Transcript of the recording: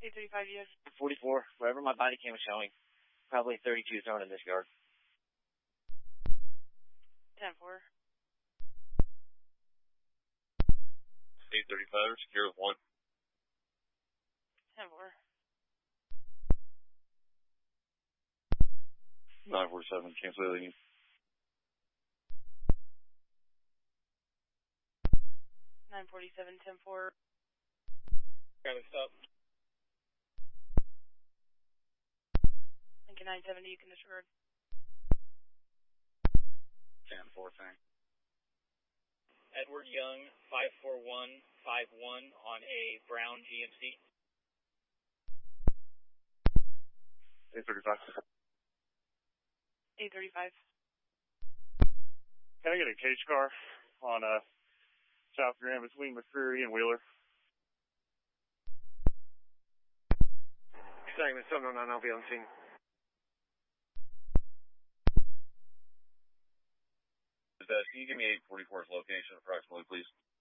835, yes. 44, wherever my body cam was showing. Probably 32 thrown in this yard. 10-4. 835, secure with 1. 10-4. 947, cancel alien. 947, 10-4. Traffic stop. Lincoln 970, you can disregard. 10-4, thanks. Edward Young, 54151 on a brown GMC. 835. 835. Can I get a cage car on South Grand between McCreary and Wheeler? Segment 709, I'll be on scene. Can you give me 844's location approximately, please?